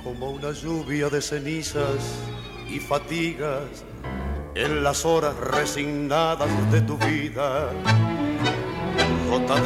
como una lluvia de cenizas y fatigas en las horas resignadas de tu vida. Gota